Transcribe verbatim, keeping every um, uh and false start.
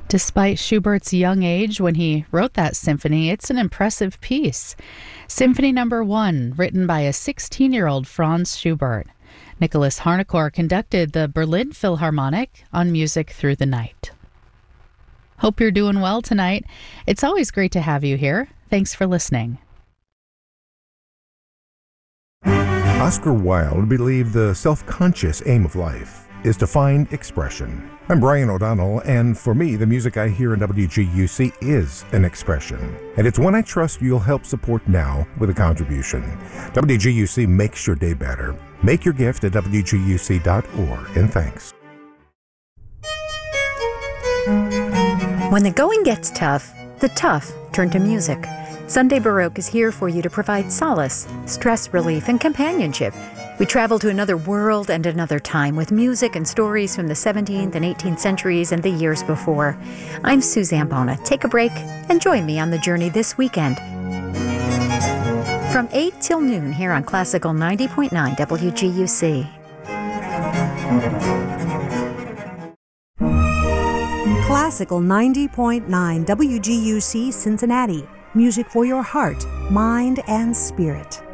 Despite Schubert's young age when he wrote that symphony, it's an impressive piece. Symphony Number One, written by a sixteen-year-old Franz Schubert. Nicholas Harnoncourt conducted the Berlin Philharmonic on Music Through the Night. Hope you're doing well tonight. It's always great to have you here. Thanks for listening. Oscar Wilde believed the self-conscious aim of life is to find expression. I'm Brian O'Donnell, and for me, the music I hear in W G U C is an expression. And it's one I trust you'll help support now with a contribution. W G U C makes your day better. Make your gift at W G U C dot org, and thanks. When the going gets tough, the tough turn to music. Sunday Baroque is here for you to provide solace, stress relief, and companionship. We travel to another world and another time with music and stories from the seventeenth and eighteenth centuries and the years before. I'm Suzanne Bona. Take a break and join me on the journey this weekend. From eight till noon here on Classical ninety point nine W G U C. Classical ninety point nine W G U C Cincinnati. Music for your heart, mind, and spirit.